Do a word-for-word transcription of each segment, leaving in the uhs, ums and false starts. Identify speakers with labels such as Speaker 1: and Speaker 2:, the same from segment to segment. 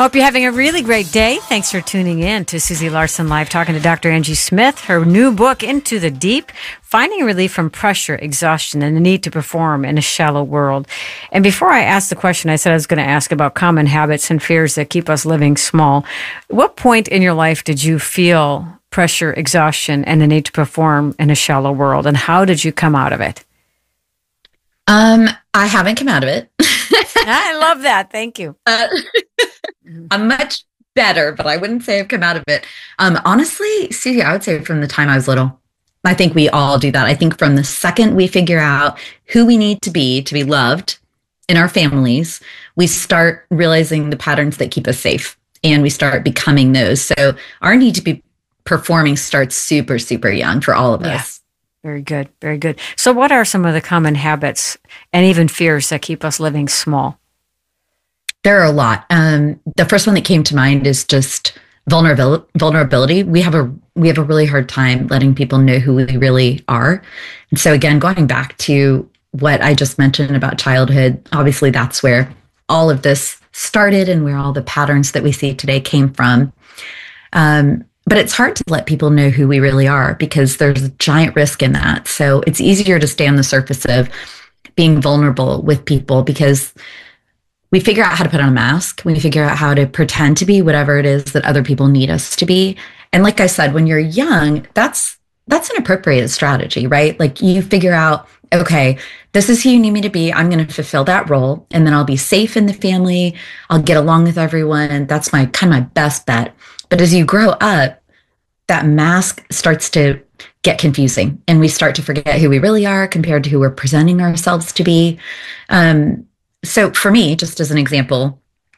Speaker 1: Hope you're having a really great day. Thanks for tuning in to Susie Larson Live, talking to Doctor Angie Smith. Her new book, Into the Deep, Finding Relief from Pressure, Exhaustion, and the Need to Perform in a Shallow World. And before I asked the question, I said I was going to ask about common habits and fears that keep us living small. What point in your life did you feel pressure, exhaustion, and the need to perform in a shallow world? And how did you come out of it?
Speaker 2: Um, I haven't come out of it.
Speaker 1: I love that. Thank you.
Speaker 2: Uh, I'm much better, but I wouldn't say I've come out of it. Um, honestly, Susie, I would say from the time I was little. I think we all do that. I think from the second we figure out who we need to be to be loved in our families, we start realizing the patterns that keep us safe, and we start becoming those. So our need to be performing starts super, super young for all of
Speaker 1: Yeah.
Speaker 2: us.
Speaker 1: Very good. Very good. So what are some of the common habits and even fears that keep us living small?
Speaker 2: There are a lot. Um, the first one that came to mind is just vulnerability. Vulnerability. We have a we have a really hard time letting people know who we really are. And so again, going back to what I just mentioned about childhood, obviously that's where all of this started and where all the patterns that we see today came from. Um, but it's hard to let people know who we really are because there's a giant risk in that. So it's easier to stay on the surface of being vulnerable with people because we figure out how to put on a mask. We figure out how to pretend to be whatever it is that other people need us to be. And like I said, when you're young, that's that's an appropriate strategy, right? Like you figure out, okay, this is who you need me to be. I'm going to fulfill that role, and then I'll be safe in the family. I'll get along with everyone. That's my kind of my best bet. But as you grow up, that mask starts to get confusing, and we start to forget who we really are compared to who we're presenting ourselves to be. Um, So for me, just as an example,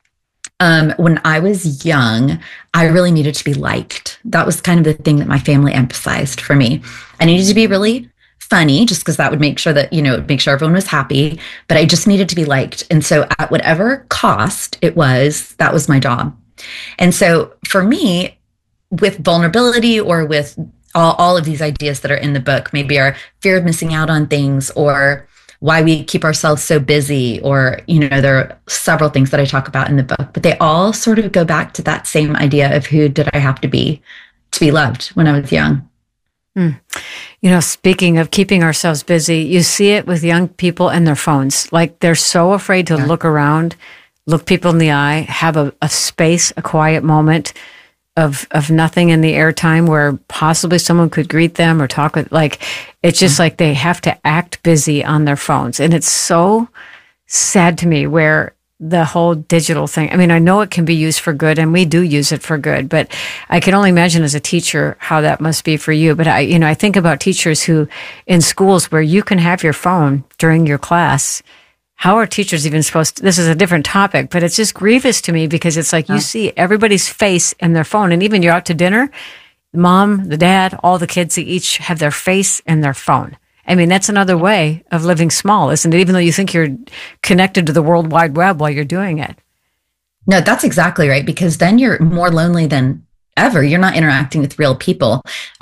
Speaker 2: um, when I was young, I really needed to be liked. That was kind of the thing that my family emphasized for me. I needed to be really funny just because that would make sure that, you know, make sure everyone was happy, but I just needed to be liked. And so at whatever cost it was, that was my job. And so for me, with vulnerability or with all, all of these ideas that are in the book, maybe our fear of missing out on things or why we keep ourselves so busy, or, you know, there are several things that I talk about in the book, but they all sort of go back to that same idea of who did I have to be to be loved when I was young.
Speaker 1: Mm. You know, speaking of keeping ourselves busy, you see it with young people and their phones. Like they're so afraid to yeah. look around, look people in the eye, have a, a space, a quiet moment of of nothing in the airtime where possibly someone could greet them or talk with, like, it's just mm-hmm. like they have to act busy on their phones. And it's so sad to me where the whole digital thing, I mean, I know it can be used for good and we do use it for good, but I can only imagine as a teacher how that must be for you. But I, you know, I think about teachers who in schools where you can have your phone during your class. How are teachers even supposed to, this is a different topic, but it's just grievous to me because it's like you see everybody's face in their phone. And even you're out to dinner, mom, the dad, all the kids, they each have their face in their phone. I mean, that's another way of living small, isn't it? Even though you think you're connected to the World Wide Web while you're doing it.
Speaker 2: No, that's exactly right. Because then you're more lonely than ever. You're not interacting with real people.